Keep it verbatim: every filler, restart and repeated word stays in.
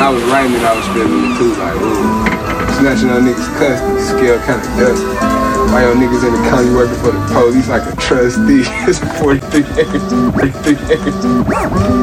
I was writing it, I was feeling it too, like, ooh. Snatching on niggas' custody, scale kinda dusty. Why your niggas in the county working for the police like a trustee? It's forty-three acres, forty-three acres.